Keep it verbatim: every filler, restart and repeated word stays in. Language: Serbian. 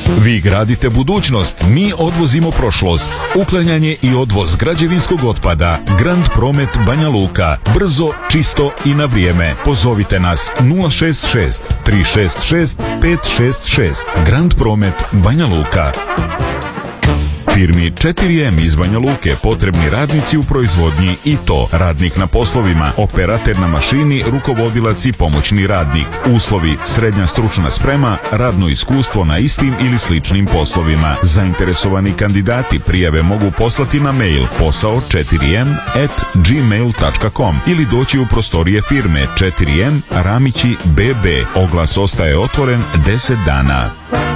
Vi gradite budućnost, mi odvozimo prošlost. Uklanjanje i odvoz građevinskog otpada. Grand Promet Banja Luka. Brzo, čisto i na vrijeme. Pozovite nas nula šest šest tri šest šest pet šest šest. Grand Promet Banja Luka. Firmi četiri em iz Banja Luke potrebni radnici u proizvodnji i to radnik na poslovima, operater na mašini, rukovodilac i pomoćni radnik. Uslovi: srednja stručna sprema, radno iskustvo na istim ili sličnim poslovima. Zainteresovani kandidati prijave mogu poslati na mail posao četiri em at gmail dot com ili doći u prostorije firme četiri em Ramići be be. Oglas ostaje otvoren deset dana.